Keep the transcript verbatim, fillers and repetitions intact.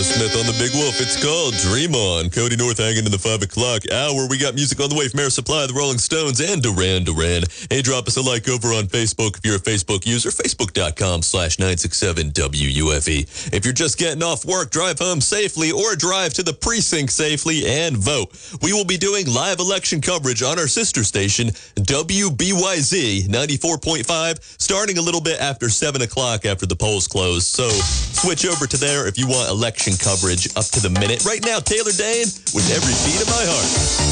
Smith on the Big Wolf. It's called Dream On. Cody North hanging in the five o'clock hour. We got music on the way from Air Supply, the Rolling Stones, and Duran Duran. Hey, drop us a like over on Facebook if you're a Facebook user. Facebook.com slash 967 WUFE. If you're just getting off work, drive home safely or drive to the precinct safely and vote. We will be doing live election coverage on our sister station, W B Y Z ninety-four point five, starting a little bit after seven o'clock after the polls close. So switch over to there if you want election coverage up to the minute. Right now, Taylor Dane with Every Beat of My Heart.